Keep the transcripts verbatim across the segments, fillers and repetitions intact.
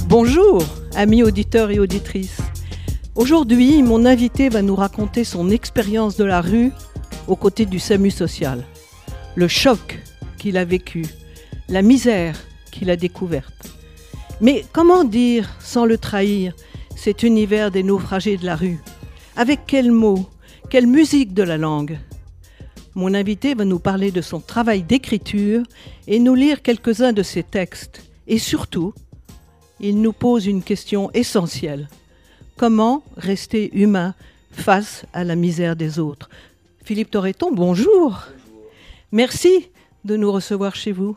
Bonjour, amis auditeurs et auditrices. Aujourd'hui, mon invité va nous raconter son expérience de la rue aux côtés du SAMU social. Le choc qu'il a vécu, la misère qu'il a découverte. Mais comment dire, sans le trahir, cet univers des naufragés de la rue? Avec quels mots, quelle musique de la langue? Mon invité va nous parler de son travail d'écriture et nous lire quelques-uns de ses textes. Et surtout, il nous pose une question essentielle. Comment rester humain face à la misère des autres? Philippe Torreton, bonjour. Bonjour. Merci de nous recevoir chez vous.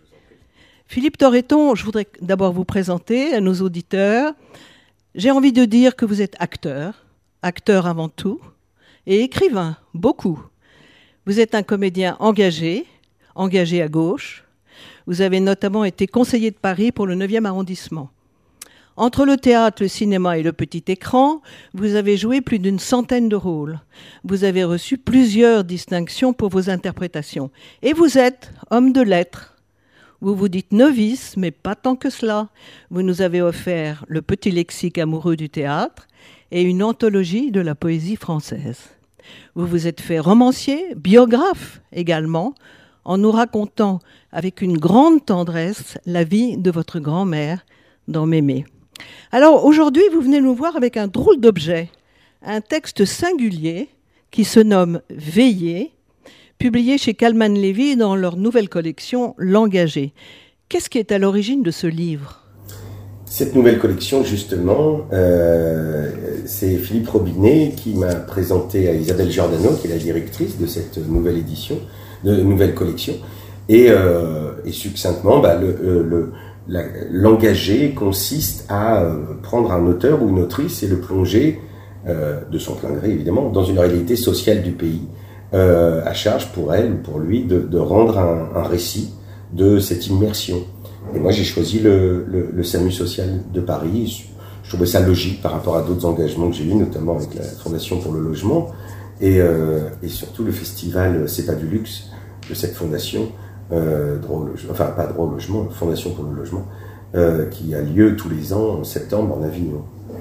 Philippe Torreton, je voudrais d'abord vous présenter à nos auditeurs. J'ai envie de dire que vous êtes acteur, acteur avant tout, et écrivain, beaucoup. Vous êtes un comédien engagé, engagé à gauche. Vous avez notamment été conseiller de Paris pour le neuvième arrondissement. Entre le théâtre, le cinéma et le petit écran, vous avez joué plus d'une centaine de rôles. Vous avez reçu plusieurs distinctions pour vos interprétations. Et vous êtes homme de lettres. Vous vous dites novice, mais pas tant que cela. Vous nous avez offert le petit lexique amoureux du théâtre et une anthologie de la poésie française. Vous vous êtes fait romancier, biographe également, en nous racontant avec une grande tendresse la vie de votre grand-mère dans Mémé. Alors aujourd'hui, vous venez nous voir avec un drôle d'objet, un texte singulier qui se nomme « Veiller », publié chez Calman Levy dans leur nouvelle collection « L'Engagé ». Qu'est-ce qui est à l'origine de ce livre ? Cette nouvelle collection, justement, euh, c'est Philippe Robinet qui m'a présenté à Isabelle Giordano, qui est la directrice de cette nouvelle édition, de nouvelle collection. Et, euh, et succinctement, bah, le, le, la, l'engagé consiste à euh, prendre un auteur ou une autrice et le plonger, euh, de son plein gré évidemment, dans une réalité sociale du pays, euh, à charge pour elle ou pour lui de, de rendre un, un récit de cette immersion. Et moi j'ai choisi le, le, le SAMU social de Paris. Je trouvais ça logique par rapport à d'autres engagements que j'ai eus, notamment avec la Fondation pour le logement et, euh, et surtout le festival C'est pas du luxe de cette fondation, euh, droit au logement, enfin pas droit au logement, Fondation pour le logement, euh, qui a lieu tous les ans en septembre en Avignon.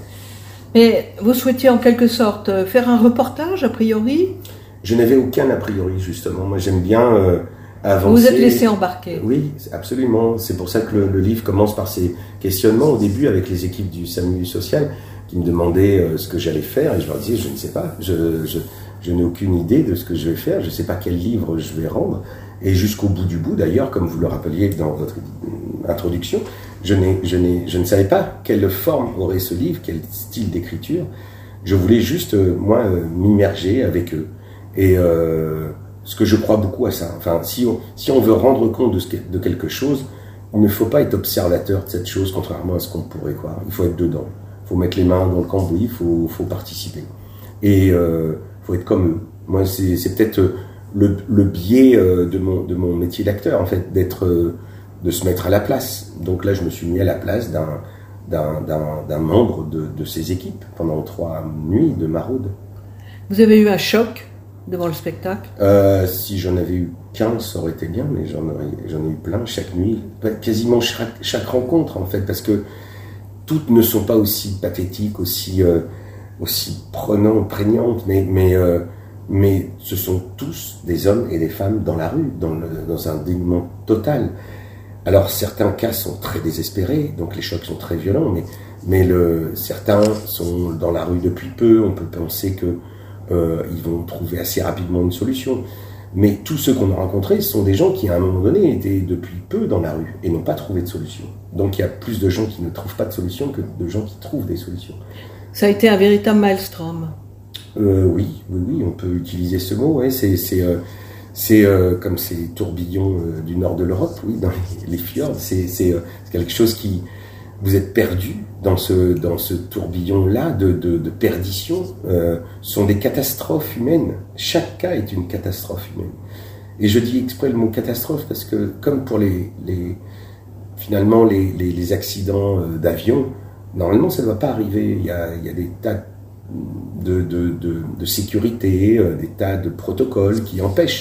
Mais vous souhaitiez en quelque sorte faire un reportage a priori ? Je n'avais aucun a priori justement. Moi j'aime bien euh, avancer. Vous vous êtes laissé embarquer. Oui, absolument. C'est pour ça que le, le livre commence par ces questionnements au début avec les équipes du SAMU social qui me demandaient euh, ce que j'allais faire et je leur disais je ne sais pas, je, je, je n'ai aucune idée de ce que je vais faire, je ne sais pas quel livre je vais rendre. Et jusqu'au bout du bout, d'ailleurs, comme vous le rappeliez dans votre introduction, je, n'ai, je, n'ai, je ne savais pas quelle forme aurait ce livre, quel style d'écriture. Je voulais juste, euh, moi, euh, m'immerger avec eux. Et euh, ce que je crois beaucoup à ça. Enfin, si on, si on veut rendre compte de, ce, de quelque chose, il ne faut pas être observateur de cette chose, contrairement à ce qu'on pourrait croire. Il faut être dedans. Il faut mettre les mains dans le cambouis, il faut, faut participer. Et il euh, faut être comme eux. Moi, c'est, c'est peut-être le, le biais de mon, de mon métier d'acteur, en fait, d'être, de se mettre à la place. Donc là, je me suis mis à la place d'un, d'un, d'un, d'un membre de, de ces équipes pendant trois nuits de maraude. Vous avez eu un choc devant le spectacle ? euh, Si j'en avais eu qu'un, ça aurait été bien, mais j'en, aurais, j'en ai eu plein chaque nuit. Quasiment chaque, chaque rencontre, en fait, parce que toutes ne sont pas aussi pathétiques, aussi, euh, aussi prenantes, prégnantes, mais... mais euh, mais ce sont tous des hommes et des femmes dans la rue, dans, le, dans un dénuement total. Alors certains cas sont très désespérés, donc les chocs sont très violents, mais, mais le, certains sont dans la rue depuis peu, on peut penser qu'ils euh, vont trouver assez rapidement une solution. Mais tous ceux qu'on a rencontrés sont des gens qui à un moment donné étaient depuis peu dans la rue et n'ont pas trouvé de solution. Donc il y a plus de gens qui ne trouvent pas de solution que de gens qui trouvent des solutions. Ça a été un véritable maelstrom. Euh, oui, oui, oui, on peut utiliser ce mot. Ouais, c'est, c'est, euh, c'est euh, comme ces tourbillons euh, du nord de l'Europe, oui, dans les, les fjords. C'est, c'est, euh, c'est quelque chose qui, vous êtes perdu dans ce dans ce tourbillon-là de de, de perdition. Euh, ce sont des catastrophes humaines. Chaque cas est une catastrophe humaine. Et je dis exprès le mot catastrophe parce que comme pour les les finalement les les, les accidents d'avion, normalement ça ne doit pas arriver. Il y a il y a des tas de De, de, de, de sécurité, euh, des tas de protocoles qui empêchent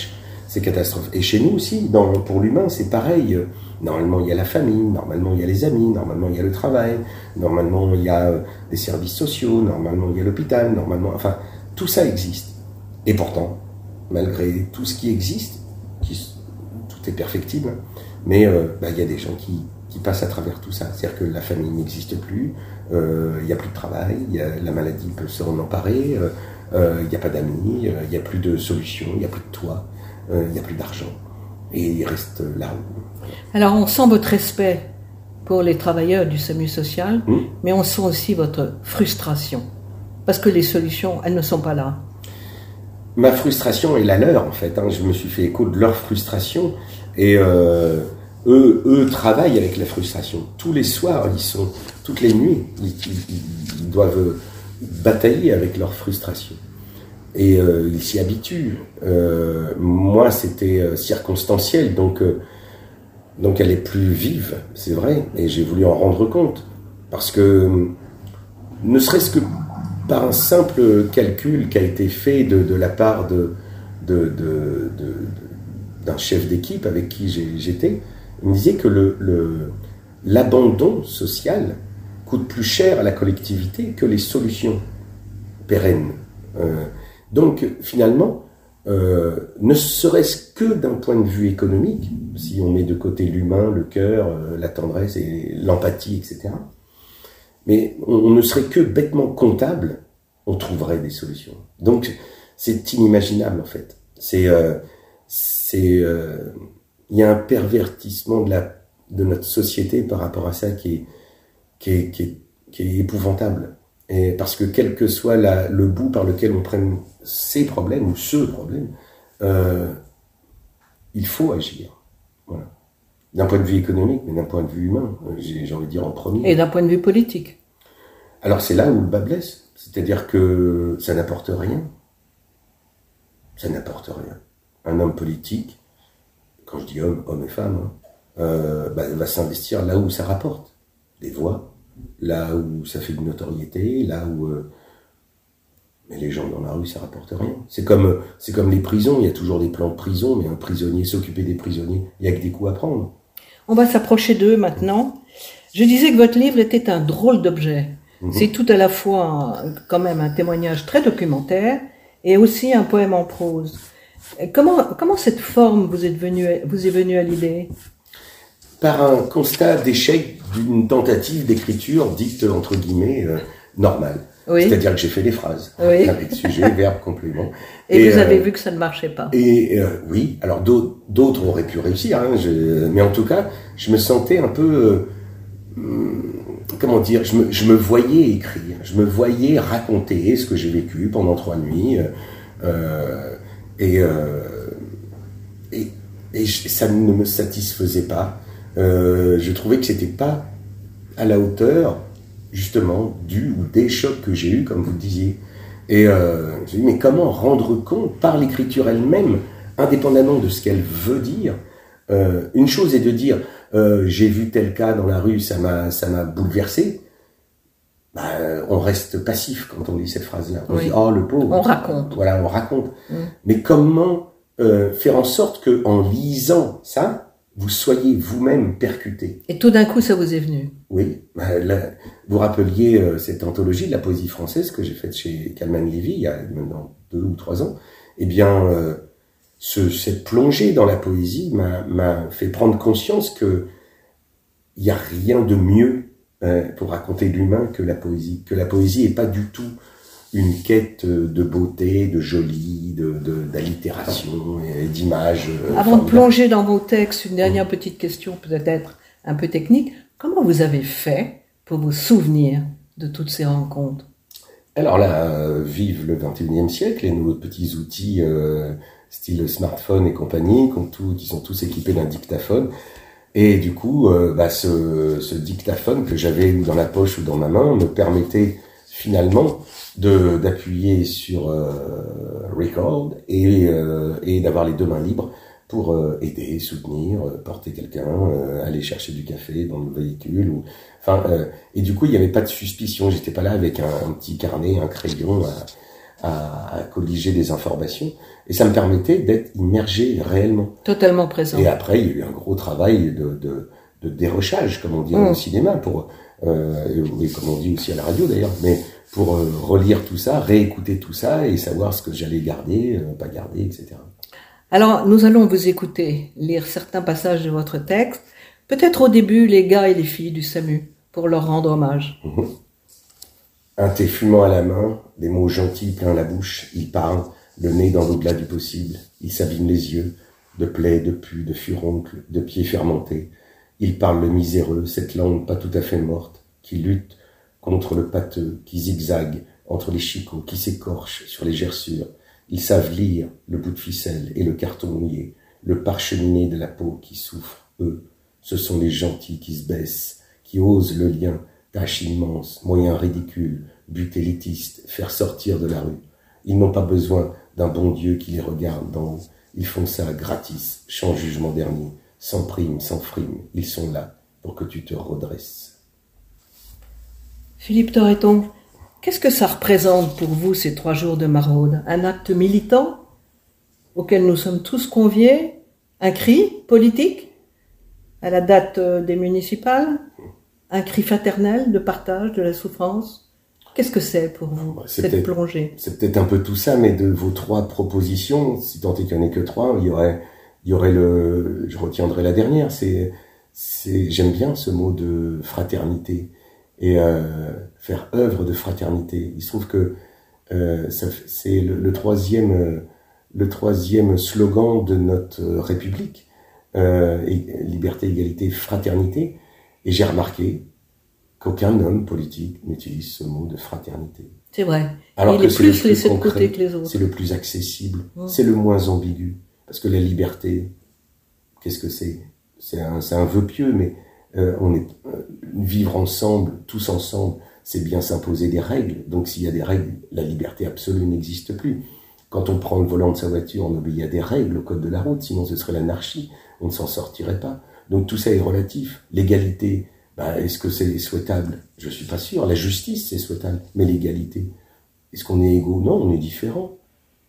c'est catastrophe. Et chez nous aussi, dans, pour l'humain, c'est pareil. Normalement, il y a la famille, normalement, il y a les amis, normalement, il y a le travail, normalement, il y a des services sociaux, normalement, il y a l'hôpital, normalement, enfin, tout ça existe. Et pourtant, malgré tout ce qui existe, qui, tout est perfectible, mais euh, bah, il y a des gens qui, qui passent à travers tout ça. C'est-à-dire que la famille n'existe plus, euh, il n'y a plus de travail, y a, la maladie peut se en emparer, euh, euh, il n'y a pas d'amis, il euh, n'y a plus de solution, il n'y a plus de toit, il euh, n'y a plus d'argent. Et il reste là où... Alors on sent votre respect pour les travailleurs du SAMU social, mmh. mais on sent aussi votre frustration. Parce que les solutions, elles ne sont pas là. Ma frustration est la leur, en fait. Hein. Je me suis fait écho de leur frustration. Et euh, eux, eux travaillent avec la frustration. Tous les soirs, ils sont, toutes les nuits, ils, ils, ils doivent batailler avec leur frustration. Et euh, ils s'y habituent. Euh, moi, c'était euh, circonstanciel, donc, euh, donc elle est plus vive, c'est vrai. Et j'ai voulu en rendre compte. Parce que, ne serait-ce que par un simple calcul qui a été fait de, de la part de, de, de, de, de, d'un chef d'équipe avec qui j'ai, j'étais, il me disait que le, le, l'abandon social coûte plus cher à la collectivité que les solutions pérennes. Euh, donc finalement, euh, ne serait-ce que d'un point de vue économique, si on met de côté l'humain, le cœur, euh, la tendresse et l'empathie, et cetera, mais on ne serait que bêtement comptable, on trouverait des solutions. Donc, c'est inimaginable, en fait. C'est, euh, c'est, euh, il y a un pervertissement de la, de notre société par rapport à ça qui est, qui est, qui est, qui est épouvantable. Et parce que quel que soit la, le bout par lequel on prenne ces problèmes, ou ce problème, euh, il faut agir. Voilà. D'un point de vue économique, mais d'un point de vue humain, j'ai, j'ai envie de dire en premier. Et d'un point de vue politique. Alors c'est là où le bas blesse, c'est-à-dire que ça n'apporte rien. Ça n'apporte rien. Un homme politique, quand je dis homme, homme et femme, hein, euh, bah, va s'investir là où ça rapporte. Des voix, là où ça fait de notoriété, là où... Euh, mais les gens dans la rue, ça rapporte rien. C'est comme, c'est comme les prisons, il y a toujours des plans de prison, mais un prisonnier, s'occuper des prisonniers, il n'y a que des coups à prendre. On va s'approcher d'eux maintenant. Je disais que votre livre était un drôle d'objet. Mmh. C'est tout à la fois quand même un témoignage très documentaire et aussi un poème en prose. Comment, comment cette forme vous est venue, vous est venue à l'idée ? Par un constat d'échec d'une tentative d'écriture dite, entre guillemets, euh, normale. Oui. C'est-à-dire que j'ai fait des phrases, oui. avec sujet, verbe, complément. Et, et vous euh, avez vu que ça ne marchait pas. Et euh, oui, alors d'autres, d'autres auraient pu réussir, hein, je, mais en tout cas, je me sentais un peu, euh, comment dire, je me, je me voyais écrire, je me voyais raconter ce que j'ai vécu pendant trois nuits, euh, et, euh, et, et je, ça ne me satisfaisait pas. Euh, je trouvais que c'était pas à la hauteur justement du ou des chocs que j'ai eus, comme vous le disiez. Et euh, je me suis dit, mais comment rendre compte par l'écriture elle-même, indépendamment de ce qu'elle veut dire, euh, une chose est de dire, euh, j'ai vu tel cas dans la rue, ça m'a, ça m'a bouleversé. Bah, on reste passif quand on lit cette phrase-là. On oui. dit, oh le pauvre. On raconte. Voilà, on raconte. Mm. Mais comment euh, faire en sorte que, en lisant ça, vous soyez vous-même percuté. Et tout d'un coup, ça vous est venu. Oui. Là, vous rappeliez euh, cette anthologie de la poésie française que j'ai faite chez Kalman Levy il y a maintenant deux ou trois ans. Eh bien, euh, ce, cette plongée dans la poésie m'a, m'a fait prendre conscience que il n'y a rien de mieux euh, pour raconter l'humain que la poésie. Que la poésie n'est pas du tout une quête de beauté, de joli, de, de, d'allitération et d'images. Euh, Avant de plonger dans vos textes, une dernière petite question, peut-être un peu technique. Comment vous avez fait pour vous souvenir de toutes ces rencontres ? Alors là, euh, vive le vingt et unième siècle et nos petits outils euh, style smartphone et compagnie, qui, ont tout, qui sont tous équipés d'un dictaphone. Et du coup, euh, bah, ce, ce dictaphone que j'avais dans la poche ou dans ma main me permettait finalement de d'appuyer sur euh, record et euh, et d'avoir les deux mains libres pour euh, aider, soutenir, euh, porter quelqu'un, euh, aller chercher du café dans le véhicule ou enfin euh, et du coup il n'y avait pas de suspicion, j'étais pas là avec un, un petit carnet, un crayon à à, à colliger des informations, et ça me permettait d'être immergé réellement. Totalement présent. Et après, il y a eu un gros travail de, de, de dérochage, comme on dit mmh. au cinéma, pour, euh, et comme on dit aussi à la radio d'ailleurs, mais pour euh, relire tout ça, réécouter tout ça et savoir ce que j'allais garder, euh, pas garder, et cetera. Alors, nous allons vous écouter lire certains passages de votre texte, peut-être au début les gars et les filles du SAMU, pour leur rendre hommage. Mmh. Un thé fumant à la main, des mots gentils plein la bouche, il parle, le nez dans l'au-delà du possible, il s'abîme les yeux, de plaies, de pus, de furoncles, de pieds fermentés. Il parle le miséreux, cette langue pas tout à fait morte, qui lutte contre le pâteux, qui zigzague entre les chicots, qui s'écorche sur les gerçures. Ils savent lire le bout de ficelle et le carton mouillé, le parcheminé de la peau qui souffre, eux. Ce sont les gentils qui se baissent, qui osent le lien, tâche immense, moyen ridicule, but élitiste, faire sortir de la rue. Ils n'ont pas besoin d'un bon Dieu qui les regarde d'en haut. Ils font ça gratis, sans jugement dernier, sans prime, sans frime. Ils sont là pour que tu te redresses. Philippe Torreton, qu'est-ce que ça représente pour vous ces trois jours de maraude? Un acte militant auquel nous sommes tous conviés? Un cri politique à la date des municipales? Un cri fraternel de partage de la souffrance? Qu'est-ce que c'est pour vous, c'est cette plongée? C'est peut-être un peu tout ça, mais de vos trois propositions, si tant est qu'il n'y en ait que trois, il y aurait, il y aurait le, je retiendrai la dernière, c'est, c'est, j'aime bien ce mot de fraternité et euh, faire œuvre de fraternité. Il se trouve que euh, ça, c'est le, le troisième, euh, le troisième slogan de notre République, euh, et, liberté, égalité, fraternité. Et j'ai remarqué qu'aucun homme politique n'utilise ce mot de fraternité. C'est vrai. Alors il que est c'est plus le plus laissé de concret, côté que les autres. c'est le plus accessible, mmh. c'est le moins ambigu. Parce que la liberté, qu'est-ce que c'est? C'est un, c'est un vœu pieux, mais euh, on est euh, vivre ensemble, tous ensemble, c'est bien s'imposer des règles. Donc s'il y a des règles, la liberté absolue n'existe plus. Quand on prend le volant de sa voiture, on obéit à des règles, au code de la route, sinon ce serait l'anarchie, on ne s'en sortirait pas. Donc tout ça est relatif. L'égalité, bah, est-ce que c'est souhaitable? Je suis pas sûr. La justice, c'est souhaitable. Mais l'égalité, est-ce qu'on est égaux? Non, on est différents.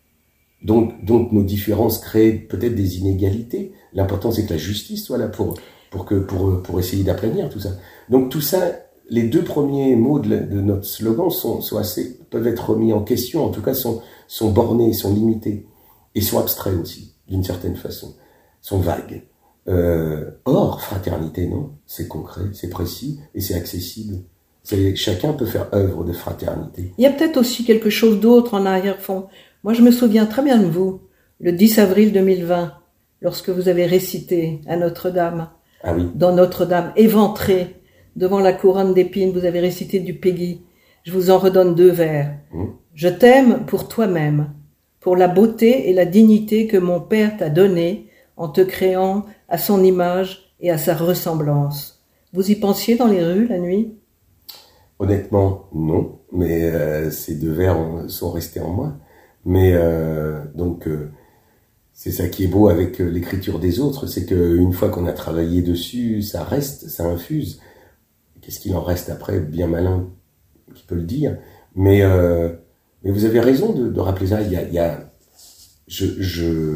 Donc, donc nos différences créent peut-être des inégalités. L'important, c'est que la justice soit là pour, pour, que, pour, pour essayer d'aplanir tout ça. Donc tout ça, les deux premiers mots de, la, de notre slogan sont, sont assez, peuvent être remis en question, en tout cas sont, sont bornés, sont limités, et sont abstraits aussi, d'une certaine façon, sont vagues. Euh, or, fraternité, non, c'est concret, c'est précis et c'est accessible. C'est, chacun peut faire œuvre de fraternité. Il y a peut-être aussi quelque chose d'autre en arrière-fond. Moi, je me souviens très bien de vous, le dix avril deux mille vingt, lorsque vous avez récité à Notre-Dame. Ah oui. Dans Notre-Dame, éventré, devant la couronne d'épines, vous avez récité du Peggy. Je vous en redonne deux vers. Mmh. Je t'aime pour toi-même, pour la beauté et la dignité que mon Père t'a donnée en te créant à son image et à sa ressemblance. Vous y pensiez dans les rues la nuit? Honnêtement, non, mais euh, ces deux vers sont restés en moi. Mais euh, donc, euh, c'est ça qui est beau avec euh, l'écriture des autres, c'est qu'une fois qu'on a travaillé dessus, ça reste, ça infuse. Qu'est-ce qu'il en reste après? Bien malin qui peut le dire. Mais, euh, mais vous avez raison de, de rappeler ça. Il y a, il y a je, je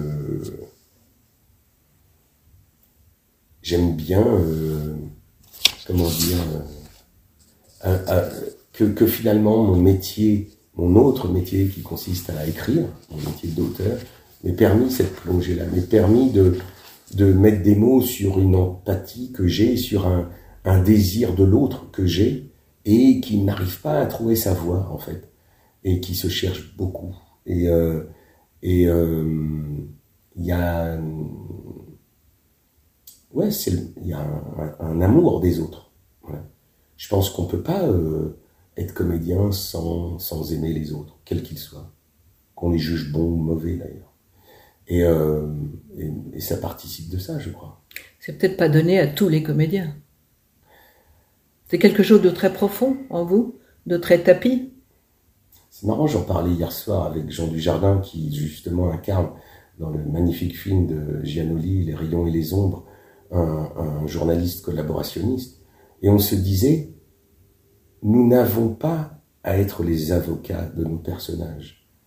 j'aime bien, euh, comment dire, euh, euh, que, que finalement mon métier, mon autre métier qui consiste à écrire, mon métier d'auteur, m'ait permis cette plongée-là, m'ait permis de, de mettre des mots sur une empathie que j'ai, sur un, un désir de l'autre que j'ai, et qui n'arrive pas à trouver sa voie, en fait, et qui se cherche beaucoup. Et euh, et euh, il y a... Ouais, c'est, il y a un, un, un amour des autres. Voilà. Je pense qu'on peut pas euh, être comédien sans, sans aimer les autres, quels qu'ils soient. Qu'on les juge bons ou mauvais, d'ailleurs. Et, euh, et, et ça participe de ça, je crois. C'est peut-être pas donné à tous les comédiens. C'est quelque chose de très profond en vous, de très tapis. C'est marrant, j'en parlais hier soir avec Jean Dujardin, qui justement incarne dans le magnifique film de Giannoli, Les rayons et les ombres, un, un journaliste collaborationniste. Et on se disait, nous n'avons pas à être les avocats de nos personnages.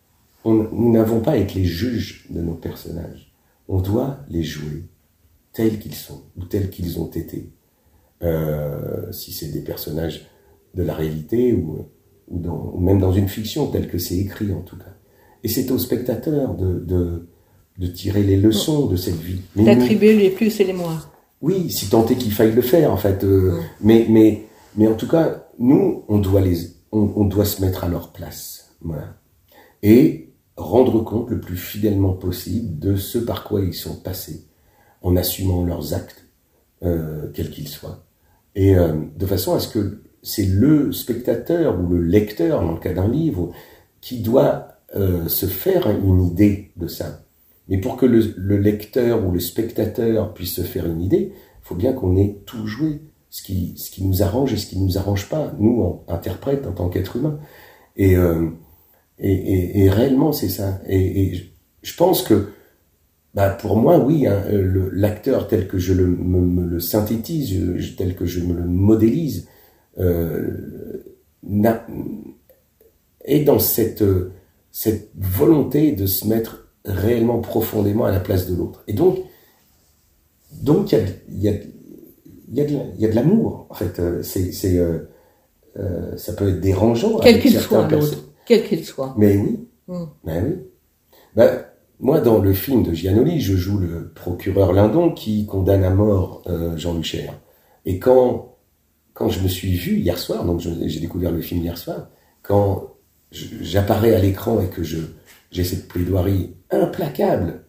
on, nous n'avons pas à être les juges de nos personnages. On doit les jouer tels qu'ils sont ou tels qu'ils ont été. Euh, si c'est des personnages de la réalité ou, ou, dans, ou même dans une fiction telle que c'est écrit en tout cas. Et c'est au spectateur de, de, de tirer les leçons de cette vie. Mais d'attribuer nous, les plus et les moins. Oui, si tant est qu'il faille le faire en fait. Euh, mmh. mais, mais, mais en tout cas, nous, on doit, les, on, on doit se mettre à leur place. Voilà. Et rendre compte le plus fidèlement possible de ce par quoi ils sont passés, en assumant leurs actes, euh, quels qu'ils soient. Et euh, de façon à ce que c'est le spectateur ou le lecteur, dans le cas d'un livre, qui doit euh, se faire une idée de ça. Mais pour que le, le lecteur ou le spectateur puisse se faire une idée, il faut bien qu'on ait tout joué, ce qui, ce qui nous arrange et ce qui ne nous arrange pas, nous, en interprètes, en tant qu'êtres humains. Et, euh, et, et, et réellement, c'est ça. Et, et je pense que, bah, pour moi, oui, hein, le, l'acteur tel que je le, me, me le synthétise, tel que je me le modélise, euh, na, est dans cette, cette volonté de se mettre réellement profondément à la place de l'autre. Et donc, donc il y a, y a, y a, de, y a de l'amour. En fait, c'est, c'est, euh, euh, ça peut être dérangeant. Quel qu'il soit, l'autre. Quel qu'il soit. Mais oui. Mm. Ben oui. Ben, moi, dans le film de Giannoli, je joue le procureur Lindon qui condamne à mort euh, Jean Lucher. Et quand, quand je me suis vu hier soir, donc je, j'ai découvert le film hier soir, quand je, j'apparais à l'écran et que je, j'ai cette plaidoirie implacable,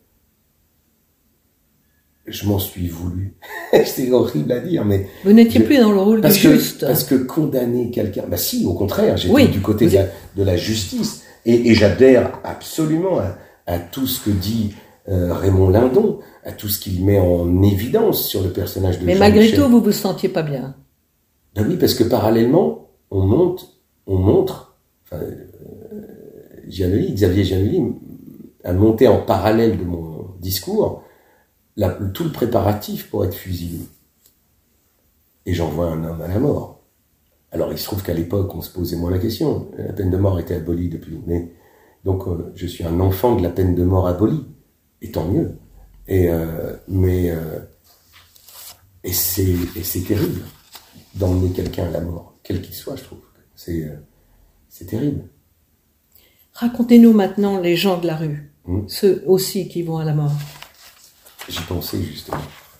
je m'en suis voulu. C'est horrible à dire, mais... Vous n'étiez je, plus dans le rôle du que, juste. Parce que condamner quelqu'un... Bah si, au contraire, j'étais oui, du côté de la, de la justice. Et, et j'adhère absolument à, à tout ce que dit euh, Raymond Lindon, à tout ce qu'il met en évidence sur le personnage de mais Jean malgré Michel. tout, vous vous sentiez pas bien. Ben oui, parce que parallèlement, on monte, on montre... Enfin, euh, Giannoli, Xavier Giannoli a monté en parallèle de mon discours la, tout le préparatif pour être fusillé. Et j'envoie un homme à la mort. Alors il se trouve qu'à l'époque, on se posait moins la question. La peine de mort était abolie depuis. Mais, donc euh, je suis un enfant de la peine de mort abolie. Et tant mieux. Et, euh, mais, euh, et, c'est, et c'est terrible d'emmener quelqu'un à la mort, quel qu'il soit, je trouve. C'est, euh, c'est terrible. Racontez-nous maintenant les gens de la rue, mmh. ceux aussi qui vont à la mort. J'y pensais justement.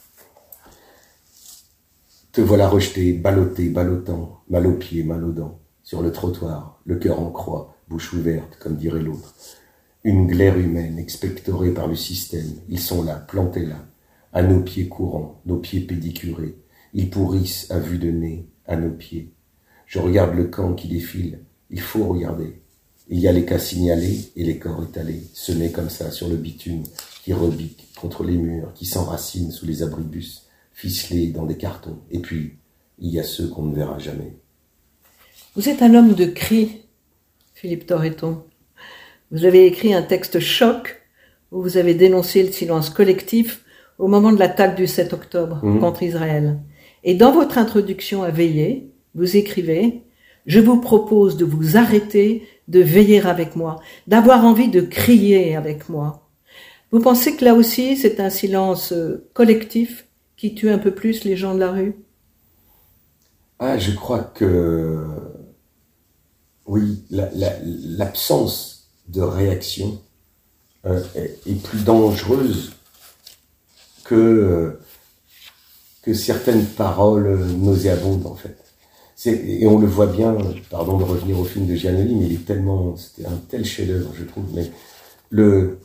Te voilà rejeté, ballotté, ballottant, mal aux pieds, mal aux dents, sur le trottoir, le cœur en croix, bouche ouverte, comme dirait l'autre. Une glaire humaine, expectorée par le système, ils sont là, plantés là, à nos pieds courants, nos pieds pédicurés, ils pourrissent à vue de nez, à nos pieds. Je regarde le camp qui défile, il faut regarder. Il y a les cas signalés et les corps étalés, semés comme ça sur le bitume, qui rebiquent contre les murs, qui s'enracinent sous les abribus, ficelés dans des cartons. Et puis, il y a ceux qu'on ne verra jamais. Vous êtes un homme de cri, Philippe Torreton. Vous avez écrit un texte choc où vous avez dénoncé le silence collectif au moment de l'attaque du sept octobre mmh. contre Israël. Et dans votre introduction à Veiller, vous écrivez « Je vous propose de vous arrêter, de veiller avec moi, d'avoir envie de crier avec moi. » Vous pensez que là aussi, c'est un silence collectif qui tue un peu plus les gens de la rue ? Ah, je crois que... Oui, la, la, l'absence de réaction euh, est, est plus dangereuse que, euh, que certaines paroles nauséabondes, en fait. C'est, et on le voit bien, pardon de revenir au film de Giannoli, mais il est tellement, c'était un tel chef-d'œuvre, je trouve. Mais le,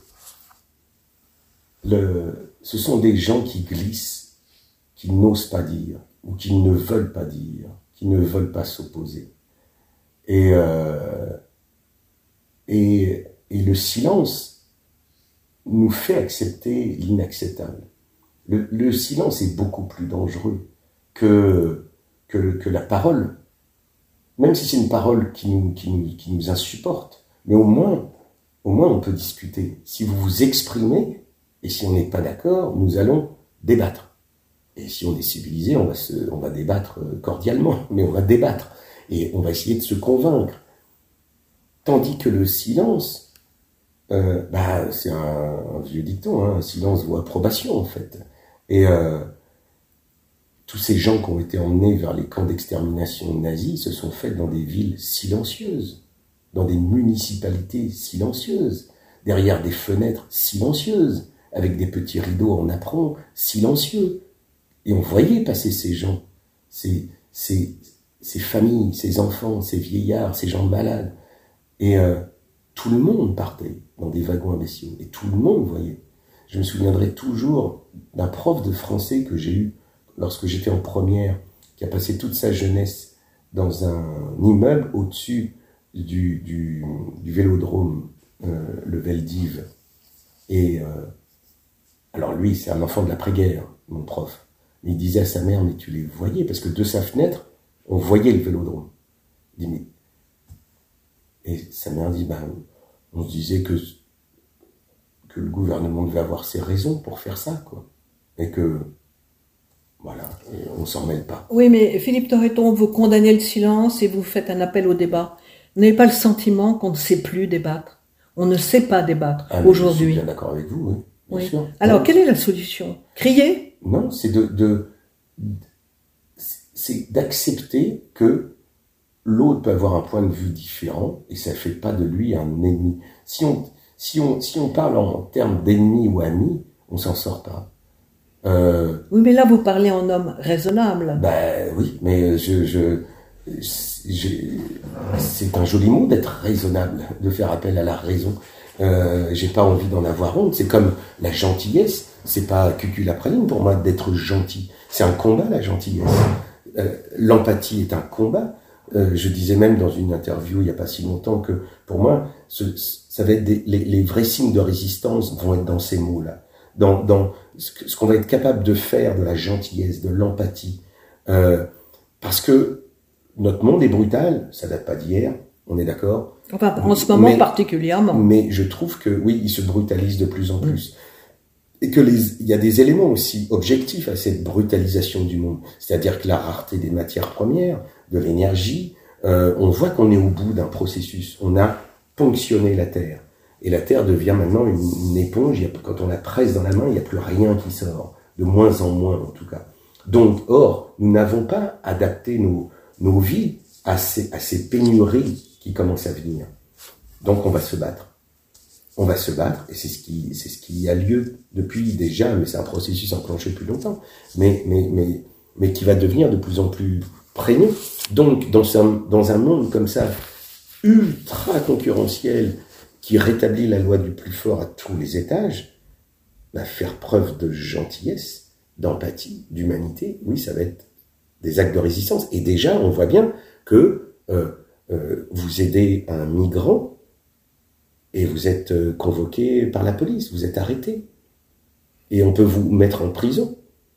le, ce sont des gens qui glissent, qui n'osent pas dire, ou qui ne veulent pas dire, qui ne veulent pas s'opposer. Et, euh, et, et le silence nous fait accepter l'inacceptable. Le, le silence est beaucoup plus dangereux que Que, que la parole, même si c'est une parole qui nous, qui nous, qui nous insupporte, mais au moins, au moins on peut discuter. Si vous vous exprimez, et si on n'est pas d'accord, nous allons débattre. Et si on est civilisé, on va, se, on va débattre cordialement, mais on va débattre. Et on va essayer de se convaincre. Tandis que le silence euh, bah, c'est un, un vieux dicton, hein, un silence vaut approbation en fait. Et euh, tous ces gens qui ont été emmenés vers les camps d'extermination nazis se sont faits dans des villes silencieuses, dans des municipalités silencieuses, derrière des fenêtres silencieuses, avec des petits rideaux en apron silencieux. Et on voyait passer ces gens, ces, ces, ces familles, ces enfants, ces vieillards, ces gens malades. Et euh, tout le monde partait dans des wagons imbéciles. Et tout le monde voyait. Je me souviendrai toujours d'un prof de français que j'ai eu lorsque j'étais en première, qui a passé toute sa jeunesse dans un immeuble au-dessus du, du, du vélodrome, euh, le Veldiv. Et euh, alors lui, c'est un enfant de l'après-guerre, mon prof. Il disait à sa mère, mais tu les voyais, parce que de sa fenêtre, on voyait le vélodrome. Il dit, mais... Et sa mère dit, ben, on se disait que, que le gouvernement devait avoir ses raisons pour faire ça, quoi. Et que, voilà, on s'en mêle pas. Oui, mais Philippe Torreton, vous condamnez le silence et vous faites un appel au débat. Vous n'avez pas le sentiment qu'on ne sait plus débattre? On ne sait pas débattre ah, aujourd'hui. Je suis bien d'accord avec vous, oui. Bien oui. sûr. Alors, non, quelle est la solution? Crier? Non, c'est de, de, c'est d'accepter que l'autre peut avoir un point de vue différent et ça ne fait pas de lui un ennemi. Si on, si on, si on parle en termes d'ennemi ou ami, on s'en sort pas. Euh, oui, mais là, vous parlez en homme raisonnable. Ben oui, mais je, je, je c'est un joli mot d'être raisonnable, de faire appel à la raison. Euh, j'ai pas envie d'en avoir honte. C'est comme la gentillesse. C'est pas cuculapraline pour moi d'être gentil. C'est un combat, la gentillesse. Euh, l'empathie est un combat. Euh, je disais même dans une interview il y a pas si longtemps que pour moi, ce, ça va être des, les, les vrais signes de résistance vont être dans ces mots-là. Dans, dans ce qu'on va être capable de faire de la gentillesse, de l'empathie. Euh, parce que notre monde est brutal, ça date pas d'hier, on est d'accord. Enfin, en ce moment mais, particulièrement. Mais je trouve que, oui, il se brutalise de plus en plus. Mmh. Et que les, il y a des éléments aussi objectifs à cette brutalisation du monde. C'est-à-dire que la rareté des matières premières, de l'énergie, euh, on voit qu'on est au bout d'un processus. On a ponctionné la Terre. Et la Terre devient maintenant une, une éponge. Quand on la presse dans la main, il n'y a plus rien qui sort. De moins en moins, en tout cas. Donc, or, nous n'avons pas adapté nos, nos vies à ces, à ces pénuries qui commencent à venir. Donc, on va se battre. On va se battre, et c'est ce qui, c'est ce qui a lieu depuis déjà, mais c'est un processus enclenché depuis longtemps, mais, mais, mais, mais qui va devenir de plus en plus prégnant. Donc, dans un, dans un monde comme ça, ultra concurrentiel, qui rétablit la loi du plus fort à tous les étages, bah, faire preuve de gentillesse, d'empathie, d'humanité, oui, ça va être des actes de résistance. Et déjà, on voit bien que euh, euh, vous aidez un migrant et vous êtes euh, convoqué par la police, vous êtes arrêté. Et on peut vous mettre en prison.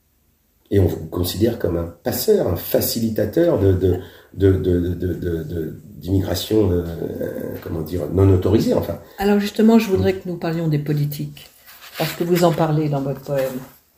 Et on vous considère comme un passeur, un facilitateur de, de, de, de, de, de, de, de d'immigration, euh, comment dire, non autorisée, enfin. Alors justement, je voudrais que nous parlions des politiques, parce que vous en parlez dans votre poème.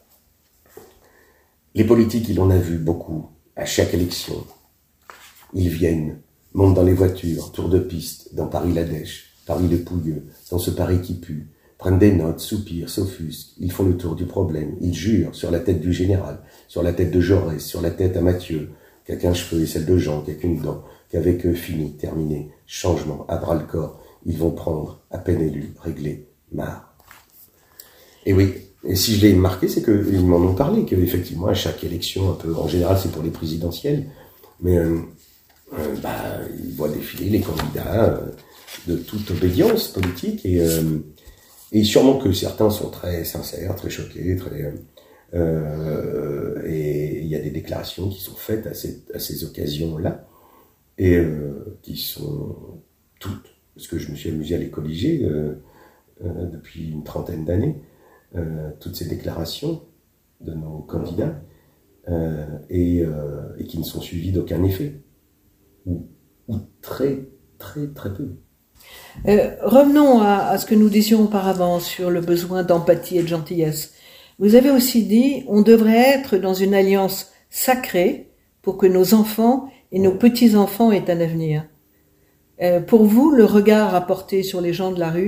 Les politiques, il en a vu beaucoup, à chaque élection. Ils viennent, montent dans les voitures, tour de piste, dans Paris-la-Dèche, Paris le Pouilleux, dans ce Paris qui pue, prennent des notes, soupirent, s'offusquent, ils font le tour du problème, ils jurent sur la tête du général, sur la tête de Jaurès, sur la tête à Mathieu, qu'à qu'un cheveu et celle de Jean, qu'à qu'une dent, qu'avec eux fini, terminé, changement, à bras le corps, ils vont prendre, à peine élus, régler, marre. Et oui, et si je l'ai marqué, c'est qu'ils m'en ont parlé, qu'effectivement, à chaque élection, un peu, en général, c'est pour les présidentielles, mais euh, euh, bah, ils voient défiler les candidats euh, de toute obédience politique, et, euh, et sûrement que certains sont très sincères, très choqués, très... Euh, et il y a des déclarations qui sont faites à ces, à ces occasions-là, et euh, qui sont toutes, parce que je me suis amusé à les colliger euh, euh, depuis une trentaine d'années, euh, toutes ces déclarations de nos candidats, euh, et, euh, et qui ne sont suivies d'aucun effet, ou, ou très, très, très peu. Euh, revenons à, à ce que nous disions auparavant sur le besoin d'empathie et de gentillesse. Vous avez aussi dit, on devrait être dans une alliance sacrée pour que nos enfants et nos petits-enfants aient un avenir. Euh, pour vous, le regard à porter sur les gens de la rue,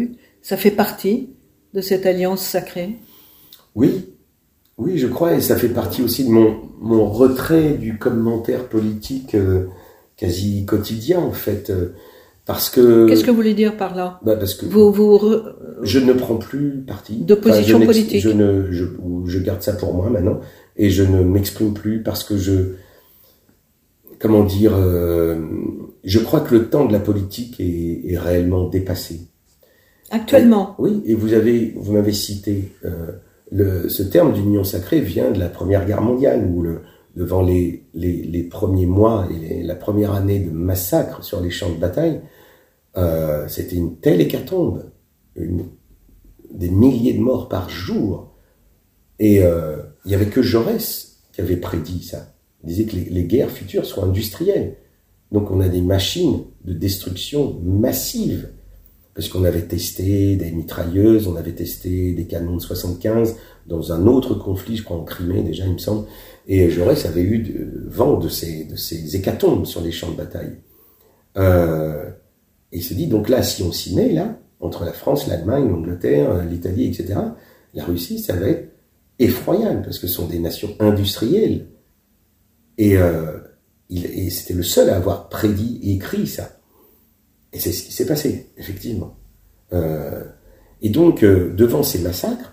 Ça fait partie de cette alliance sacrée? Oui, oui, je crois, et ça fait partie aussi de mon, mon retrait du commentaire politique euh, quasi quotidien, en fait. Euh, parce que... Qu'est-ce que vous voulez dire par là? Bah parce que vous, vous re... Je ne prends plus parti. D'opposition enfin, je politique. Je, ne, je, je garde ça pour moi maintenant, et je ne m'exprime plus parce que je... Comment dire euh, je crois que le temps de la politique est, est réellement dépassé. Actuellement? Et, oui, et vous avez, vous m'avez cité... Euh, Le, ce terme d'union sacrée vient de la Première Guerre mondiale, où le, devant les, les, les premiers mois et les, la première année de massacre sur les champs de bataille, euh, c'était une telle hécatombe, une, des milliers de morts par jour. Et euh, il n'y avait que Jaurès qui avait prédit ça. Il disait que les, les guerres futures sont industrielles. Donc on a des machines de destruction massive. Parce qu'on avait testé des mitrailleuses, on avait testé des canons de soixante-quinze dans un autre conflit, je crois en Crimée déjà, il me semble. Et Jaurès avait eu de, vent de ces, de ces hécatombes sur les champs de bataille. Euh, et il se dit, donc là, si on s'y met, là, entre la France, l'Allemagne, l'Angleterre, l'Italie, et cetera, la Russie, ça va être effroyable, parce que ce sont des nations industrielles. Et, euh, il, et c'était le seul à avoir prédit et écrit ça. Et c'est ce qui s'est passé, effectivement. Euh, et donc, euh, devant ces massacres,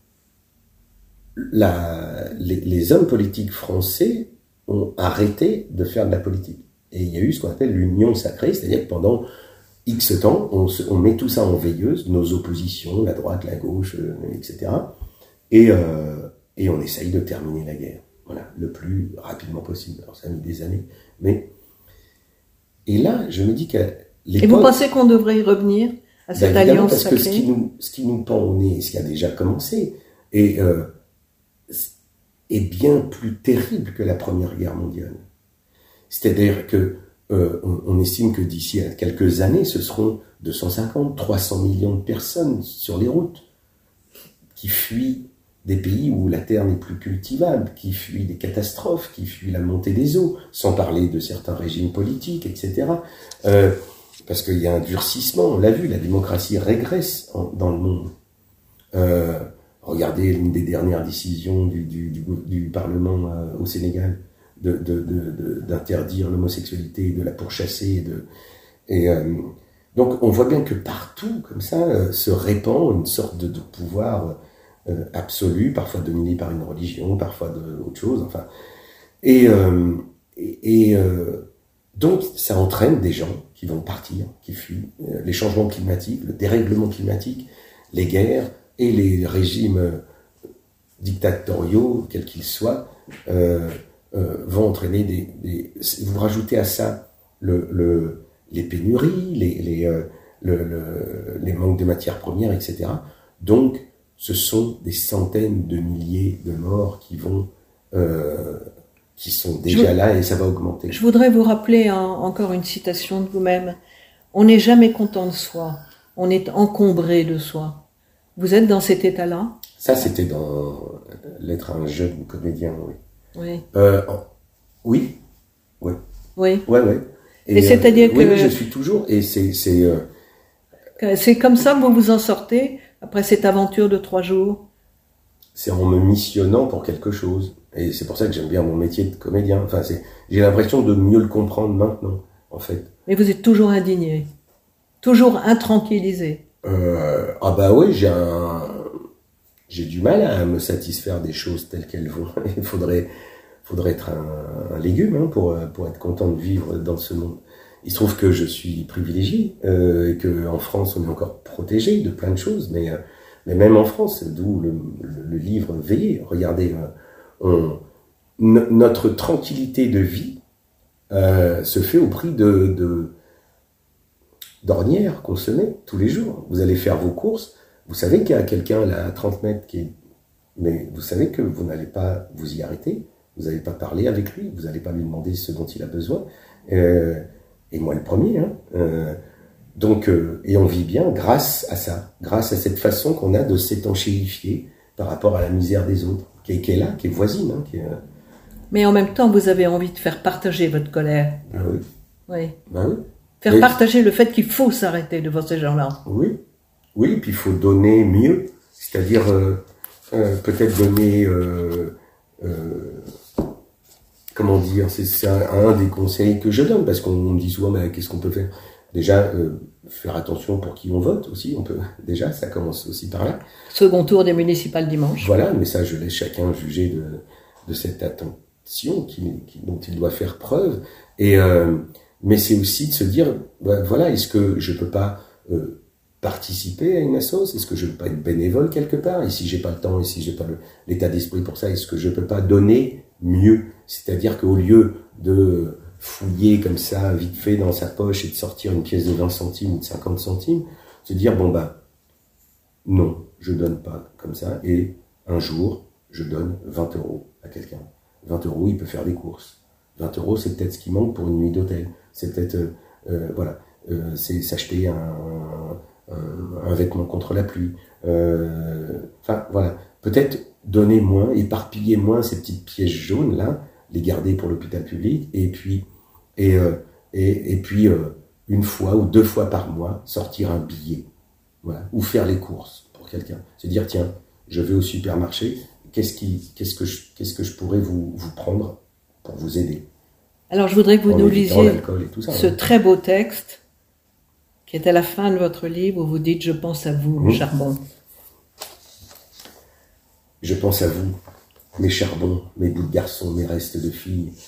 la, les, les hommes politiques français ont arrêté de faire de la politique. Et il y a eu ce qu'on appelle l'union sacrée, c'est-à-dire que pendant X temps, on, se, on met tout ça en veilleuse, nos oppositions, la droite, la gauche, euh, et cetera. Et, euh, et on essaye de terminer la guerre, voilà, le plus rapidement possible. Alors ça a mis des années, mais... Et là, je me dis que Et vous pensez qu'on devrait y revenir à cette ben alliance parce sacrée? que ce qui nous, ce qui nous pend au nez, ce qui a déjà commencé, est, euh, est bien plus terrible que la Première Guerre mondiale. C'est-à-dire que euh, on, on estime que d'ici à quelques années, ce seront deux cent cinquante, trois cents millions de personnes sur les routes qui fuient des pays où la terre n'est plus cultivable, qui fuient des catastrophes, qui fuient la montée des eaux, sans parler de certains régimes politiques, et cetera. Euh, Parce qu'il y a un durcissement, on l'a vu, la démocratie régresse en, dans le monde. Euh, regardez l'une des dernières décisions du, du, du, du Parlement euh, au Sénégal, de, de, de, de, d'interdire l'homosexualité, de la pourchasser. De, et, euh, donc on voit bien que partout, comme ça, euh, se répand une sorte de, de pouvoir euh, absolu, parfois dominé par une religion, parfois de, autre chose. Enfin, et, euh, et, et euh, donc, ça entraîne des gens qui vont partir, qui fuient. Euh, les changements climatiques, le dérèglement climatique, les guerres et les régimes euh, dictatoriaux, quels qu'ils soient, euh, euh, vont entraîner des, des... Vous rajoutez à ça le, le, les pénuries, les, les, euh, le, le, les manques de matières premières, et cetera. Donc, ce sont des centaines de milliers de morts qui vont... Euh, qui sont déjà je, là et ça va augmenter. Je voudrais vous rappeler un, encore une citation de vous-même. On n'est jamais content de soi, on est encombré de soi. Vous êtes dans cet état-là? Ça, c'était dans L'être un jeune comédien, oui. Oui. Euh, oui. Oui. Oui. Ouais, ouais. Et, et c'est-à-dire euh, que... Oui, je suis toujours... Et c'est... C'est, euh, c'est comme ça que vous vous en sortez, après cette aventure de trois jours? C'est en me missionnant pour quelque chose. Et c'est pour ça que j'aime bien mon métier de comédien. Enfin, c'est, j'ai l'impression de mieux le comprendre maintenant, en fait. Mais vous êtes toujours indigné, toujours intranquillisé. Euh, ah bah oui, j'ai un, j'ai du mal à me satisfaire des choses telles qu'elles vont. Il faudrait, faudrait être un, un légume hein, pour pour être content de vivre dans ce monde. Il se trouve que je suis privilégié euh, et que en France on est encore protégé de plein de choses, mais euh, mais même en France, d'où le, le, le livre Veiller. Regardez. Euh, On, no, notre tranquillité de vie euh, se fait au prix de, de d'ornières qu'on se met tous les jours. Vous allez faire vos courses, vous savez qu'il y a quelqu'un là à trente mètres qui est... Mais vous savez que vous n'allez pas vous y arrêter, vous n'allez pas parler avec lui, vous n'allez pas lui demander ce dont il a besoin. Euh, et moi le premier. Hein. Euh, donc, euh, et on vit bien grâce à ça, grâce à cette façon qu'on a de s'étanchéifier par rapport à la misère des autres. Qui est, qui est là, qui est voisine. Hein, qui est... Mais en même temps, vous avez envie de faire partager votre colère. Ah oui. Oui. Ben oui. Faire Mais... partager le fait qu'il faut s'arrêter devant ces gens-là. Oui. oui, puis il faut donner mieux, c'est-à-dire euh, euh, peut-être donner, euh, euh, comment dire, c'est, c'est un, un des conseils que je donne, parce qu'on me dit souvent, mais qu'est-ce qu'on peut faire? Déjà, euh, faire attention pour qui on vote aussi, on peut, déjà, ça commence aussi par là. Second tour des municipales dimanche. Voilà, mais ça, je laisse chacun juger de, de cette attention qu'il, qu'il, dont il doit faire preuve. Et, euh, mais c'est aussi de se dire, ben, voilà, est-ce que je peux pas euh, participer à une assoce? Est-ce que je peux pas être bénévole quelque part? Et si j'ai pas le temps, et si j'ai pas le, l'état d'esprit pour ça, est-ce que je peux pas donner mieux? C'est-à-dire qu'au lieu de fouiller comme ça, vite fait dans sa poche et de sortir une pièce de vingt centimes ou de cinquante centimes, se dire, bon bah, non, je donne pas comme ça, et un jour, je donne vingt euros à quelqu'un. vingt euros, il peut faire des courses. vingt euros, c'est peut-être ce qui manque pour une nuit d'hôtel. C'est peut-être, euh, euh, voilà, euh, c'est s'acheter un, un, un vêtement contre la pluie. Euh, enfin, voilà, peut-être donner moins, éparpiller moins ces petites pièces jaunes là, les garder pour l'hôpital public, et puis, et, euh, et, et puis euh, une fois ou deux fois par mois, sortir un billet, voilà, ou faire les courses pour quelqu'un. C'est dire, tiens, je vais au supermarché, qu'est-ce qui, qu'est-ce que je, qu'est-ce que je pourrais vous, vous prendre pour vous aider? Alors, je voudrais que vous en nous évitant lisiez l'alcool et tout ça, ce hein. très beau texte qui est à la fin de votre livre où vous dites « Je pense à vous, Mmh. charbon ». Je pense à vous, mes charbons, mes bouts de garçons, mes restes de filles,